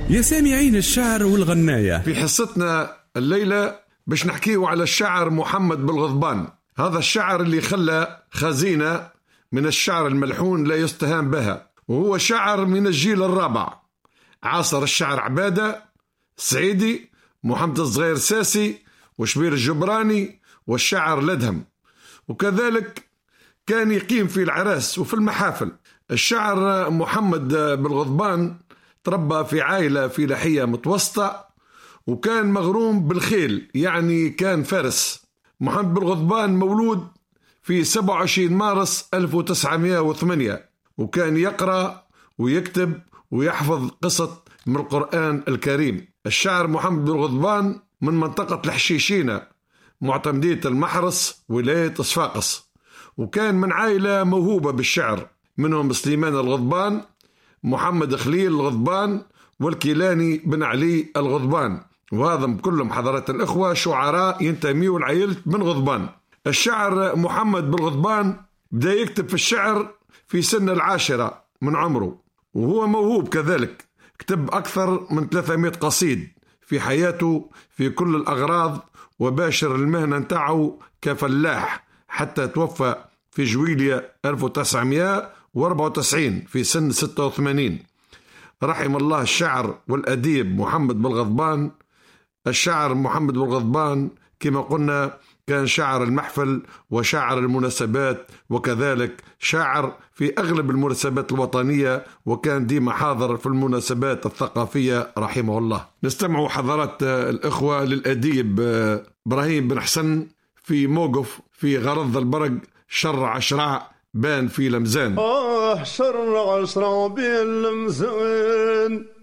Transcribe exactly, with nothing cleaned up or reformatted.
يا سامعين الشعر والغناية، في حصتنا الليلة باش نحكيه على الشاعر محمد بالغضبان. هذا الشاعر اللي خلى خزينة من الشعر الملحون لا يستهان بها، وهو شاعر من الجيل الرابع، عاصر الشعر عبادة، سعيدي، محمد الصغير ساسي، وشبير الجبراني، والشاعر لدهم، وكذلك كان يقيم في العراس وفي المحافل. الشاعر محمد بالغضبان تربى في عائلة فلاحية متوسطة، وكان مغروم بالخيل، يعني كان فارس. محمد بالغضبان مولود في سبعة وعشرين مارس ألف وتسعمائة وثمانية، وكان يقرأ ويكتب ويحفظ قصة من القرآن الكريم. الشاعر محمد بالغضبان من منطقة الحشيشينة، معتمدية المحرس، ولاية صفاقس، وكان من عائلة موهوبة بالشعر، منهم سليمان الغضبان، محمد خليل الغضبان، والكيلاني بن علي الغضبان، وهذا كلهم حضرات الإخوة شعراء ينتميوا لعائلة بن غضبان. الشاعر محمد بالغضبان بدأ يكتب في الشعر في سن العاشرة من عمره، وهو موهوب كذلك، كتب أكثر من ثلاثمائة قصيد في حياته في كل الأغراض، وباشر المهنة نتاعه كفلاح حتى توفى في جويلية ألف وتسعمائة وأربعة وتسعين في سن ستة وثمانين. رحم الله الشاعر والأديب محمد بالغضبان. الشاعر محمد بالغضبان كما قلنا كان شاعر المحفل وشاعر المناسبات، وكذلك شاعر في أغلب المناسبات الوطنية، وكان ديما حاضر في المناسبات الثقافية رحمه الله. نستمع حضرات الإخوة للأديب إبراهيم بن حسن في موقف في غرض البرق، شر عشراء بان في لمزان. آه شر عشراء بين لمزان